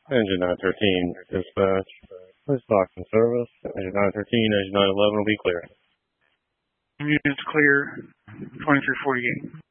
Engine 913, dispatch. Please box in service. Engine 913, engine 911 will be clear. Units clear, 2348.